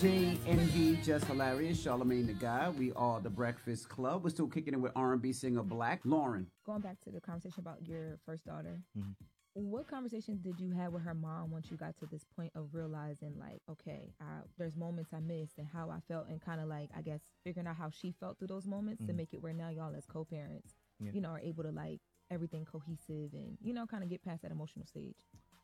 JNV, Just Hilarious, Charlemagne the Guy. We are the Breakfast Club. We're still kicking it with R&B singer Black. Lauren. Going back to the conversation about your first daughter, Mhm. what conversation did you have with her mom once you got to this point of realizing, like, okay, there's moments I missed and how I felt, and kind of like, I guess, figuring out how she felt through those moments to Mhm. make it where now y'all as co-parents, Yeah. are able to like everything cohesive and, kind of get past that emotional stage?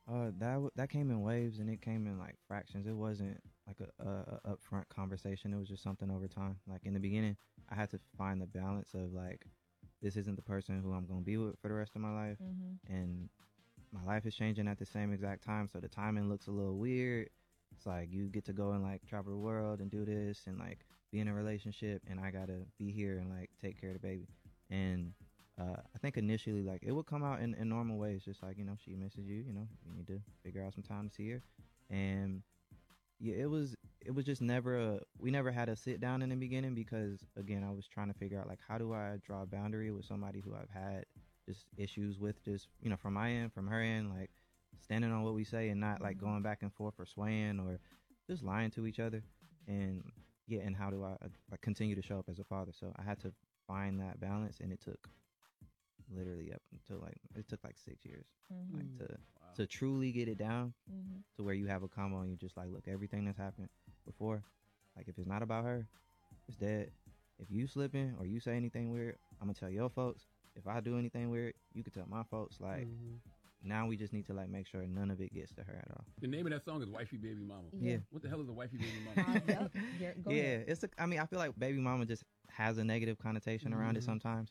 That came in waves, and it came in like fractions. It wasn't like a upfront conversation. It was just something over time. Like in the beginning, I had to find the balance of like, this isn't the person who I'm gonna be with for the rest of my life, and my life is changing at the same exact time. So the timing looks a little weird. It's like you get to go and like travel the world and do this and like be in a relationship, and I gotta be here and like take care of the baby. And I think initially, like, it would come out in normal ways, just like, she misses you, you need to figure out some time to see her. And yeah, it was just we never had a sit down in the beginning, because again, I was trying to figure out like, how do I draw a boundary with somebody who I've had just issues with, just, from my end, from her end, like standing on what we say and not like going back and forth or swaying or just lying to each other. And yeah, and how do I continue to show up as a father? So I had to find that balance, and it took literally up until it took like 6 years, like to truly get it down to where you have a combo and you just like, look, everything that's happened before, like if it's not about her, it's dead. If you slipping or you say anything weird, I'm gonna tell your folks. If I do anything weird, you can tell my folks. Like now we just need to like make sure none of it gets to her at all. The name of that song is Wifey Baby Mama. Yeah. What the hell is a wifey baby mama? Yeah, I feel like baby mama just has a negative connotation around it sometimes.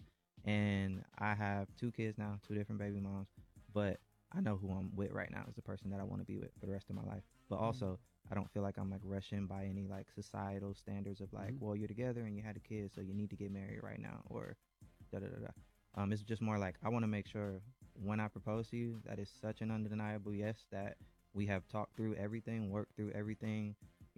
And I have 2 kids now, 2 different baby moms, but I know who I'm with right now is the person that I want to be with for the rest of my life. But also, I don't feel like I'm like rushing by any like societal standards of like, well, you're together and you had a kid, so you need to get married right now, or da da da da. It's just more like, I want to make sure when I propose to you that it's such an undeniable yes, that we have talked through everything, worked through everything,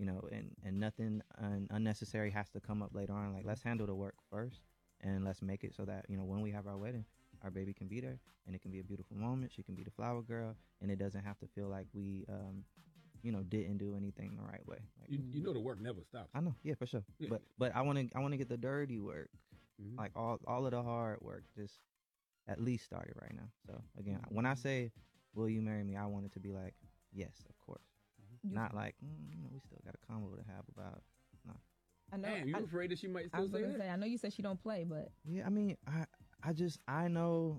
and nothing unnecessary has to come up later on. Like, let's handle the work first. And let's make it so that, when we have our wedding, our baby can be there, and it can be a beautiful moment. She can be the flower girl, and it doesn't have to feel like we, didn't do anything the right way. Like, you know the work never stops. I know, yeah, for sure. Yeah. But I want to get the dirty work, like all of the hard work, just at least started right now. So again, when I say, "Will you marry me?" I want it to be like, yes, of course, not like, we still got a combo to have about. No. I know. Damn, you afraid that she might still say that? I know you said she don't play, but yeah, I mean, I know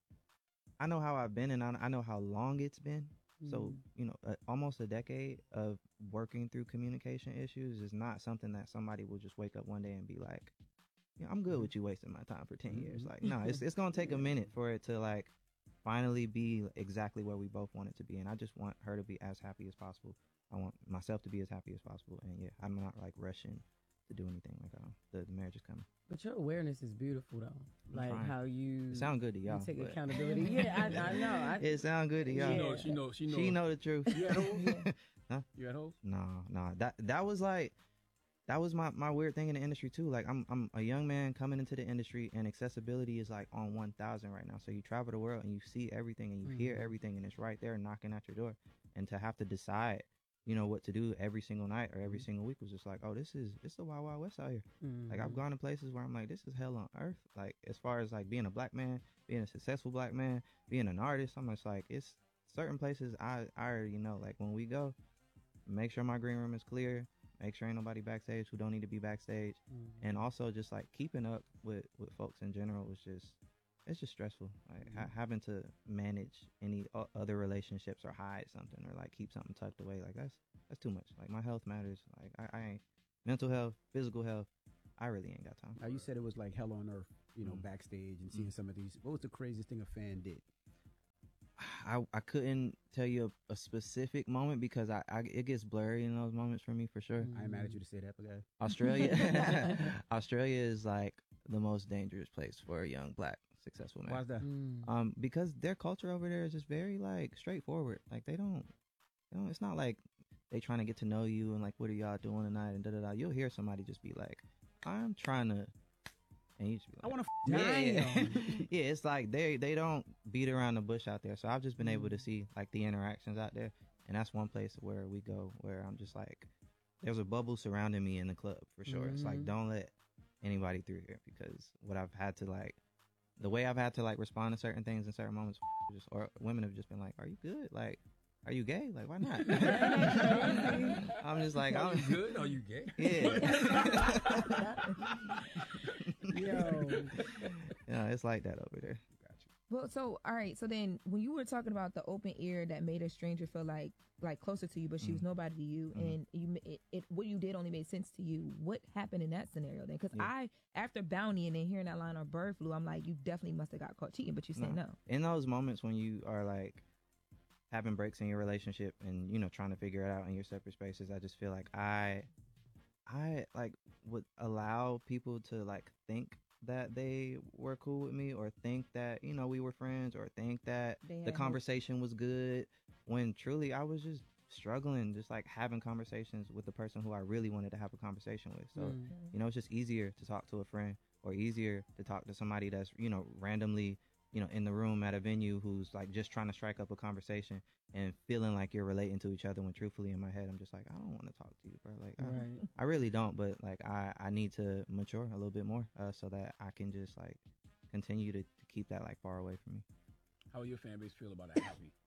how I've been, and I know how long it's been. So almost a decade of working through communication issues is not something that somebody will just wake up one day and be like, I'm good with you wasting my time for 10 years. Like, no, it's gonna take a minute for it to like finally be exactly where we both want it to be, and I just want her to be as happy as possible. I want myself to be as happy as possible, and yeah, I'm not like rushing to do anything. Like, the marriage is coming. But your awareness is beautiful, though. Like how you sound good to y'all. Take accountability. Yeah, I know. It sound good to y'all. She know the truth. You at home? Huh? You at home? No. That was like, that was my weird thing in the industry too. Like, I'm a young man coming into the industry, and accessibility is like on 1,000 right now. So you travel the world and you see everything and you hear everything, and it's right there knocking at your door. And to have to decide, what to do every single night or every single week was just like, oh, it's the Wild Wild West out here. Like, I've gone to places where I'm like, this is hell on earth. Like, as far as like being a black man, being a successful black man, being an artist, I'm just like, it's certain places I already know. Like, when we go, make sure my green room is clear, make sure ain't nobody backstage who don't need to be backstage, and also just like keeping up with folks in general was just, it's just stressful. Like having to manage any other relationships or hide something or like keep something tucked away, like that's too much. Like, my health matters. Like, I ain't, mental health, physical health, I really ain't got time. Now, you said it was like hell on earth, backstage and seeing some of these. What was the craziest thing a fan did? I couldn't tell you a specific moment, because it gets blurry in those moments for me, for sure. I ain't mad at you to say that, but Australia is like the most dangerous place for a young black successful man. Why is that? Because their culture over there is just very like straightforward. Like, they don't, it's not like they trying to get to know you and like, what are y'all doing tonight and da da da. You'll hear somebody just be like, I'm trying to, and you just be like, I want to yeah. It's like they don't beat around the bush out there. So I've just been able to see like the interactions out there, and that's one place where we go where I'm just like, there's a bubble surrounding me in the club for sure. It's like, don't let anybody through here, because what I've had to like, the way I've had to like respond to certain things in certain moments, or women have just been like, "Are you good? Like, are you gay? Like, why not?" I'm just like, "Are you good? Are you gay?" Yeah. Yo. Yeah, it's like that over there. Well, so all right. So then, when you were talking about the open ear that made a stranger feel like closer to you, but she was nobody to you, and what you did only made sense to you. What happened in that scenario then? Because after Bounty and then hearing that line on Bird Flu, I'm like, you definitely must have got caught cheating, but you said no. In those moments when you are like having breaks in your relationship and trying to figure it out in your separate spaces, I just feel like I like would allow people to like think that they were cool with me, or think that we were friends, or think that the conversation was good, when truly I was just struggling, just like having conversations with the person who I really wanted to have a conversation with. So it's just easier to talk to a friend, or easier to talk to somebody that's randomly in the room at a venue, who's like just trying to strike up a conversation and feeling like you're relating to each other, when truthfully in my head I'm just like, I don't want to talk to you, bro. Like I really don't, but like I need to mature a little bit more so that I can just like continue to keep that like far away from me. How will your fan base feel about Ask Me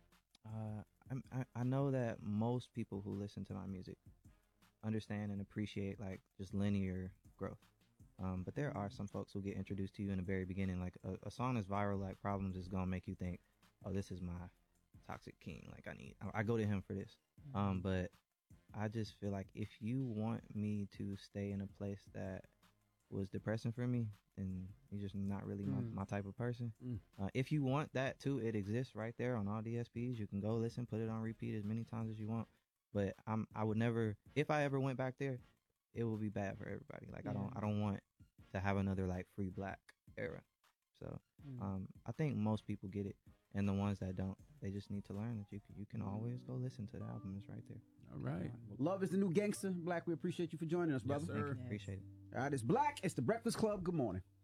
Black? I know that most people who listen to my music understand and appreciate like just linear growth. But there are some folks who get introduced to you in the very beginning. Like a song that's viral like Problems is gonna make you think, oh, this is my Toxic King. Like I go to him for this. But I just feel like if you want me to stay in a place that was depressing for me, then you're just not really my type of person. If you want that too, it exists right there on all DSPs. You can go listen, put it on repeat as many times as you want. But I would never, if I ever went back there, it will be bad for everybody. Like I don't want to have another like Free Black era. So I think most people get it, and the ones that don't, they just need to learn that you can always go listen to the album. It's right there. All right. Love is the new gangster. Black, we appreciate you for joining us, brother. Yes, sir. Appreciate it. All right, it's Black. It's the Breakfast Club. Good morning.